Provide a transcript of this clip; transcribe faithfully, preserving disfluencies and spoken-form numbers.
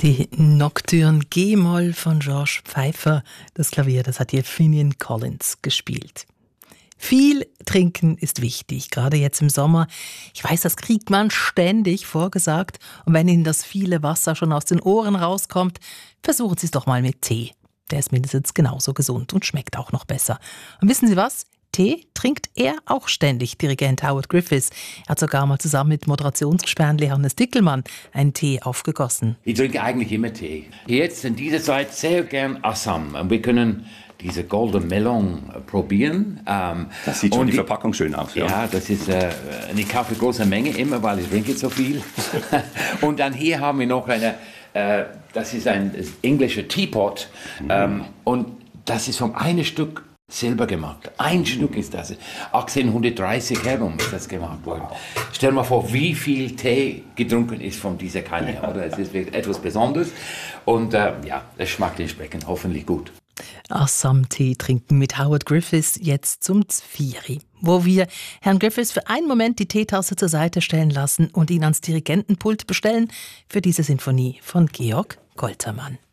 Die Nocturne G-Moll von George Pfeiffer. Das Klavier, das hat hier Finian Collins gespielt. Viel trinken ist wichtig, gerade jetzt im Sommer. Ich weiß, das kriegt man ständig vorgesagt. Und wenn Ihnen das viele Wasser schon aus den Ohren rauskommt, versuchen Sie es doch mal mit Tee. Der ist mindestens genauso gesund und schmeckt auch noch besser. Und wissen Sie was? Tee trinkt er auch ständig, Dirigent Howard Griffiths. Er hat sogar mal zusammen mit Moderationsexperten Hannes Dickelmann einen Tee aufgegossen. Ich trinke eigentlich immer Tee. Jetzt in dieser Zeit sehr gern Assam. Und wir können diese Golden Melon probieren. Ähm, das sieht schon und die Verpackung schön aus. Ja, ja das ist, äh, ich kaufe eine große Menge immer, weil ich trinke so viel. Und dann hier haben wir noch eine, äh, das ist ein englischer Teapot. Mhm. Ähm, und das ist vom einen Stück Silber gemacht. Ein mhm. Stück ist das. achtzehnhundertdreißig herum ist das gemacht worden. Stell dir mal vor, wie viel Tee getrunken ist von dieser Kanne. Oder? Es ist etwas Besonderes. Und äh, ja, es schmeckt entsprechend hoffentlich gut. Assam-Tee trinken mit Howard Griffiths jetzt zum Zvieri, wo wir Herrn Griffiths für einen Moment die Teetasse zur Seite stellen lassen und ihn ans Dirigentenpult bestellen für diese Sinfonie von Georg Goltermann.